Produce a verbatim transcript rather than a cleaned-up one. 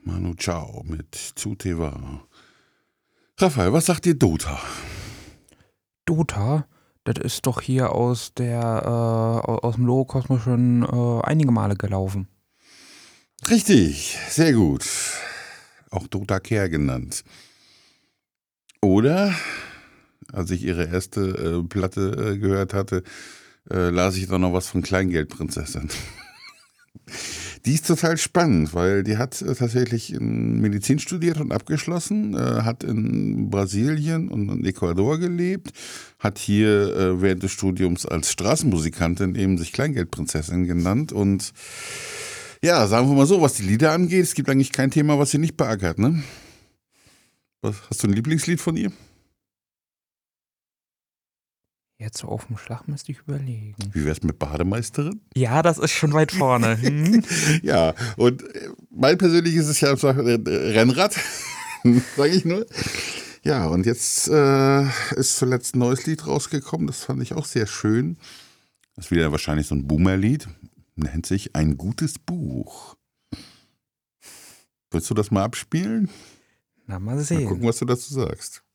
Manu Chao mit Zuteva. Raphael, was sagt dir Dota? Dota, das ist doch hier aus der äh, aus dem Logo-Kosmos schon äh, einige Male gelaufen. Richtig, sehr gut. Auch Dota Care genannt. Oder, als ich ihre erste äh, Platte äh, gehört hatte, äh, las ich dann noch was von Kleingeldprinzessin. Die ist total spannend, weil die hat äh, tatsächlich in Medizin studiert und abgeschlossen, äh, hat in Brasilien und in Ecuador gelebt, hat hier äh, während des Studiums als Straßenmusikantin eben sich Kleingeldprinzessin genannt und ja, sagen wir mal so, was die Lieder angeht, es gibt eigentlich kein Thema, was sie nicht beackert, ne? Was, hast du ein Lieblingslied von ihr? Jetzt so auf dem Schlag müsste ich überlegen. Wie wär's mit Bademeisterin? Ja, das ist schon weit vorne. Hm? Ja, und mein persönliches ist ja Rennrad, sage ich nur. Ja, und jetzt äh, ist zuletzt ein neues Lied rausgekommen, das fand ich auch sehr schön. Das ist wieder wahrscheinlich so ein Boomer-Lied, nennt sich Ein gutes Buch. Willst du das mal abspielen? Na, mal Mal sehen. gucken, was du dazu sagst.